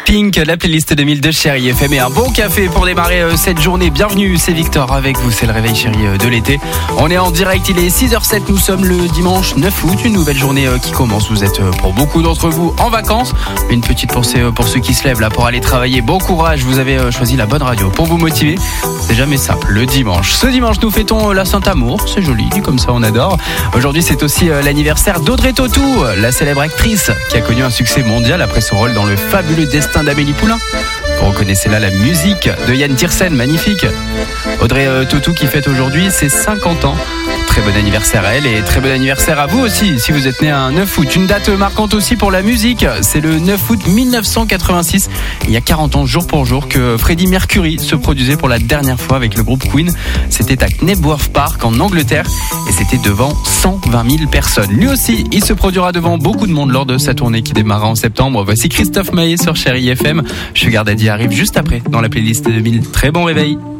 Pink, la playlist 2000 de Chérie FM et un bon café pour démarrer cette journée. Bienvenue, c'est Victor avec vous, c'est le réveil chéri de l'été. On est en direct, il est 6h07, nous sommes le dimanche 9 août, une nouvelle journée qui commence. Vous êtes pour beaucoup d'entre vous en vacances. Une petite pensée pour ceux qui se lèvent là pour aller travailler. Bon courage, vous avez choisi la bonne radio pour vous motiver. C'est jamais simple, le dimanche. Ce dimanche, nous fêtons la Saint-Amour, c'est joli, dit comme ça on adore. Aujourd'hui, c'est aussi l'anniversaire d'Audrey Tautou, la célèbre actrice qui a connu un succès mondial après son rôle dans Le Fabuleux Destin d'Amélie Poulain. Vous reconnaissez là la musique de Yann Tiersen, magnifique. Audrey Tautou qui fête aujourd'hui ses 50 ans. Très bon anniversaire à elle et très bon anniversaire à vous aussi si vous êtes né un 9 août. Une date marquante aussi pour la musique, c'est le 9 août 1986. Il y a 40 ans jour pour jour que Freddie Mercury se produisait pour la dernière fois avec le groupe Queen. C'était à Knebworth Park en Angleterre et c'était devant 120 000 personnes. Lui aussi, il se produira devant beaucoup de monde lors de sa tournée qui démarra en septembre. Voici Christophe Maé sur Chérie FM. Sugar Daddy arrive juste après dans la playlist 2000. Très bon réveil.